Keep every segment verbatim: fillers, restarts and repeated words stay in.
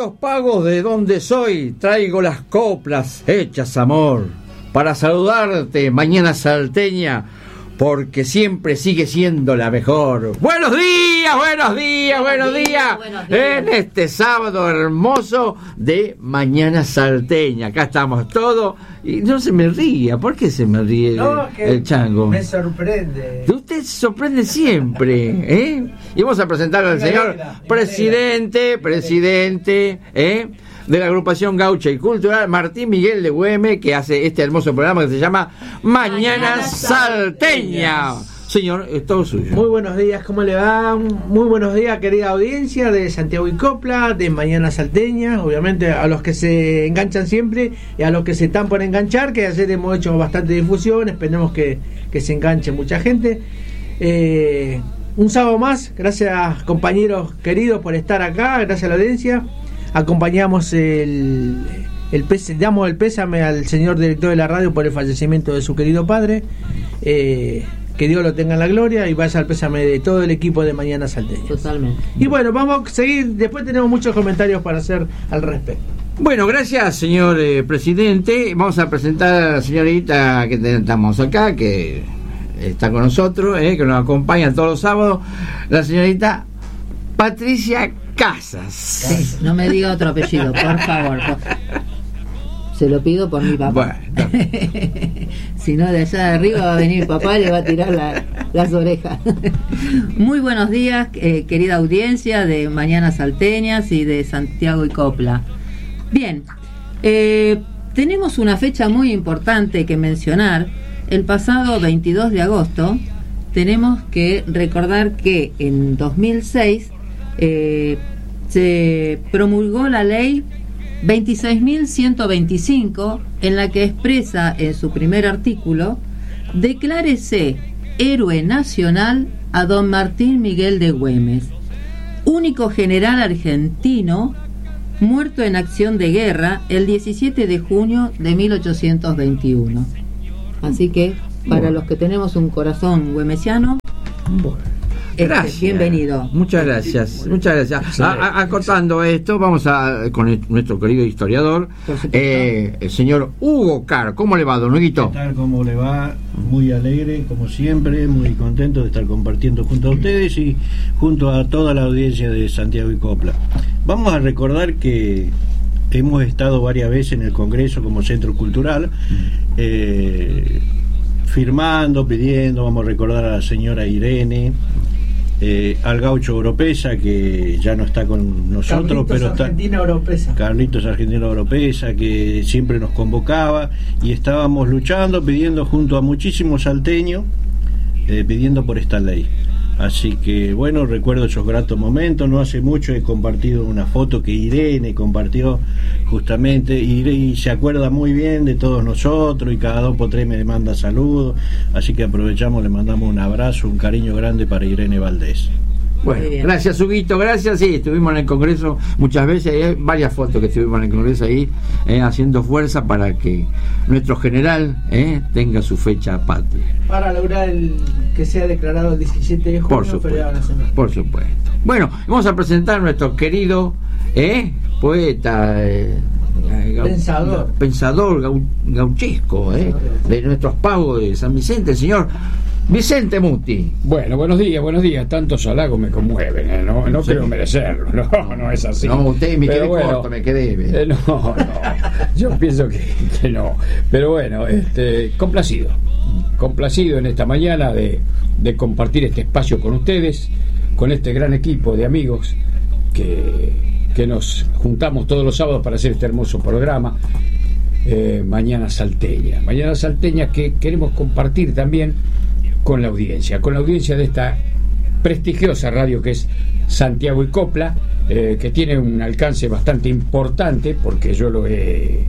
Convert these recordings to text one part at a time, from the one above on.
estos pagos de donde soy, traigo las coplas hechas amor, para saludarte, mañana salteña, porque siempre sigue siendo la mejor. Buenos días, buenos días, buenos días, buenos días. En este sábado hermoso de Mañana Salteña. Acá estamos todos. Y no se me ría. ¿Por qué se me ríe no, el, el chango? Me sorprende. Usted se sorprende siempre, ¿eh? Y vamos a presentar al señor presidente, presidente, ¿eh? de la agrupación Gaucha y Cultural, Martín Miguel de Güemes, que hace este hermoso programa que se llama Mañana, Mañana Salteña. Señor, es todo suyo. Muy buenos días, ¿cómo le va? Muy buenos días, querida audiencia de Santiago y Copla, de Mañana Salteña, obviamente a los que se enganchan siempre y a los que se están por enganchar, que ayer hemos hecho bastante difusión, esperemos que, que se enganche mucha gente. Eh, un sábado más, gracias compañeros queridos por estar acá, gracias a la audiencia. Acompañamos el, el pés, damos el pésame al señor director de la radio por el fallecimiento de su querido padre. Eh, que Dios lo tenga en la gloria y vaya al pésame de todo el equipo de Mañana Salteña. Totalmente. Y bueno, vamos a seguir, después tenemos muchos comentarios para hacer al respecto. Bueno, gracias señor eh, presidente. Vamos a presentar a la señorita que estamos acá, que está con nosotros, eh, que nos acompaña todos los sábados, la señorita Patricia Casas. Sí, no me diga otro apellido, por favor. Se lo pido por mi papá. Bueno, si no, de allá de arriba va a venir mi papá y le va a tirar la, las orejas. Muy buenos días, eh, querida audiencia de Mañana Salteñas y de Santiago y Copla. Bien, eh, tenemos una fecha muy importante que mencionar. El pasado veintidós de agosto tenemos que recordar que en dos mil seis eh, se promulgó la ley veintiséis mil ciento veinticinco, en la que expresa en su primer artículo: declárese héroe nacional a don Martín Miguel de Güemes, único general argentino muerto en acción de guerra el diecisiete de junio de mil ochocientos veintiuno. Así que, para bueno. los que tenemos un corazón güemesiano, bueno. Gracias. Bienvenido. Muchas gracias. Muchas gracias. A, a, acortando esto, vamos a con el, nuestro querido historiador, eh, el señor Hugo Carr. ¿Cómo le va, don Huguito? ¿Qué tal? ¿Cómo le va? Muy alegre, como siempre, muy contento de estar compartiendo junto a ustedes y junto a toda la audiencia de Santiago y Copla. Vamos a recordar que hemos estado varias veces en el Congreso como Centro Cultural, eh, firmando, pidiendo. Vamos a recordar a la señora Irene, Eh, al gaucho Oropesa, que ya no está con nosotros, Carlitos pero está Argentina Oropesa. Carlitos Argentina Oropesa, que siempre nos convocaba y estábamos luchando, pidiendo junto a muchísimos salteños, eh, pidiendo por esta ley. Así que bueno, recuerdo esos gratos momentos. No hace mucho he compartido una foto que Irene compartió justamente, y, y se acuerda muy bien de todos nosotros, y cada dos por tres me manda saludos, así que aprovechamos, le mandamos un abrazo, un cariño grande para Irene Valdés. Bueno, gracias Huguito, gracias. Sí, estuvimos en el Congreso muchas veces, hay varias fotos que estuvimos en el Congreso ahí, eh, haciendo fuerza para que nuestro general eh, tenga su fecha patria. Para lograr el que sea declarado el diecisiete de junio, por supuesto, feriado nacional. Por supuesto. Bueno, vamos a presentar a nuestro querido eh, poeta, eh, gau, pensador, pensador gau, gauchesco, eh, de nuestros pagos de San Vicente, el señor Vicente Muti. Bueno, buenos días, buenos días. Tantos halagos me conmueven, ¿eh? no, no sí. creo merecerlo, no, no es así. No, usted me quedé bueno, corto, me quedé. Eh, no, no, yo pienso que, que no. Pero bueno, este, complacido, complacido en esta mañana de, de compartir este espacio con ustedes, con este gran equipo de amigos que, que nos juntamos todos los sábados para hacer este hermoso programa. Eh, Mañana Salteña, Mañana Salteña que queremos compartir también con la audiencia, con la audiencia de esta prestigiosa radio que es Santiago y Copla, eh, que tiene un alcance bastante importante, porque yo lo he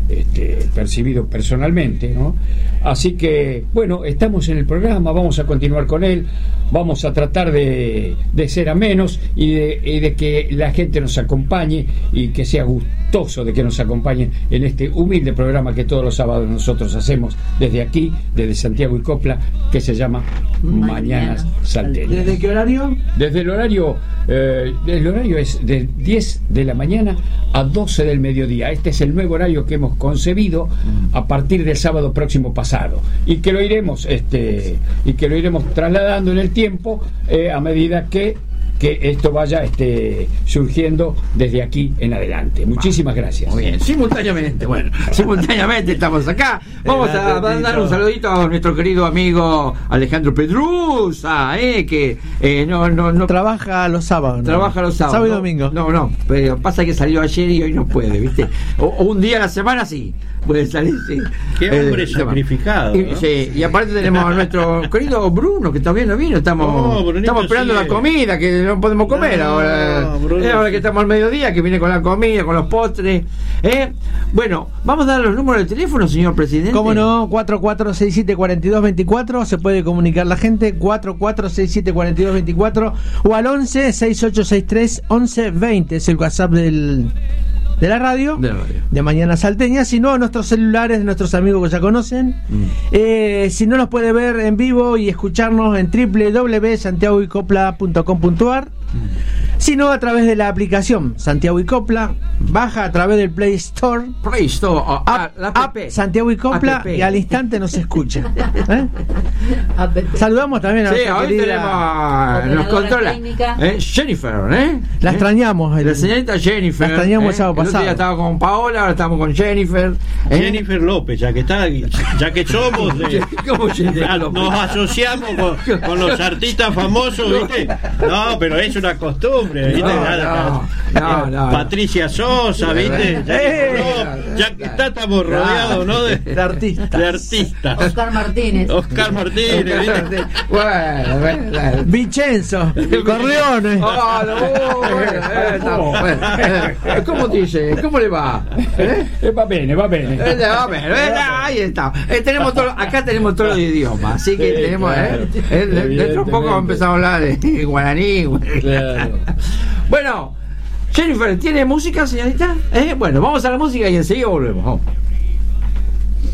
este, percibido personalmente, ¿no? Así que, bueno, estamos en el programa, vamos a continuar con él, vamos a tratar de, de ser amenos y de, y de que la gente nos acompañe y que sea gustoso de que nos acompañen en este humilde programa que todos los sábados nosotros hacemos desde aquí, desde Santiago y Copla, que se llama Mañanas, Mañanas Salteñas. ¿Desde qué horario? Desde el horario, eh, el horario es de diez de la mañana a doce del mediodía. Este es el nuevo horario que hemos concebido a partir del sábado próximo pasado y que lo iremos este y que lo iremos trasladando en el tiempo eh, a medida que que esto vaya este, surgiendo desde aquí en adelante. Muchísimas gracias. Muy bien, simultáneamente, bueno, simultáneamente estamos acá. Vamos a mandar un saludito a nuestro querido amigo Alejandro Pedrusa, eh, que eh, no, no, no trabaja los sábados. ¿No? Trabaja los sábados. Sábado y no, domingo. No, no, pero pasa que salió ayer y hoy no puede, ¿viste? O, o un día a la semana sí. Puede salir, sí. Qué hombre eh, sacrificado. Y, ¿no? sí, y aparte tenemos a nuestro querido Bruno, que todavía no vino. Estamos, oh, estamos esperando sigue. la comida, que no podemos comer no, ahora. Bruno, es ahora sí. que estamos al mediodía, que viene con la comida, con los postres. ¿eh? Bueno, vamos a dar los números de teléfono, señor presidente. ¿Cómo no? cuatro cuatro seis siete cuatro dos dos cuatro. Se puede comunicar la gente. cuatro cuatro seis siete cuatro dos dos cuatro. O al once seis ocho seis tres once veinte. Es el WhatsApp del... De la, radio, de la radio, de Mañana Salteña, si no, nuestros celulares de nuestros amigos que ya conocen. Mm. Eh, si no, nos puede ver en vivo y escucharnos en w w w punto santiago y copla punto com punto a r. Mm. Si no, a través de la aplicación Santiago y Copla, baja a través del Play Store. Play Store, oh, app, la app Santiago y Copla, app. Y al instante nos escucha. ¿Eh? Saludamos también a sí, nuestra hoy querida tenemos, nos controla eh, Jennifer, ¿eh? La extrañamos. El, la señorita Jennifer. La extrañamos ¿eh? el sábado pasado. El otro día estaba con Paola, ahora estamos con Jennifer. ¿eh? Jennifer López, ya que está, ya que somos, eh, ¿Cómo Jennifer López? Nos asociamos con, con los artistas famosos, ¿viste? No, pero es una costumbre, ¿viste? No, no, no, no, Patricia Sosa, ¿viste? Eh, no, ya que está, estamos rodeados, ¿no? De, de artistas. De artistas. Oscar Martínez. Oscar Martínez, ¿viste? Bueno, bueno, bueno. Vincenzo, Corleone. Oh, no, bueno, eh, no, bueno, eh, ¿cómo dice? ¿Cómo le va? ¿Eh? Eh, va bene, va bene. Eh, va bene, eh, ahí está. Eh, tenemos todo, acá tenemos todos los idiomas, así que sí, tenemos, claro, eh, eh, dentro de poco empezamos a hablar de guaraní. Claro. Bueno, Jennifer, ¿tiene música, señorita? ¿Eh? Bueno, vamos a la música y enseguida volvemos. Vamos.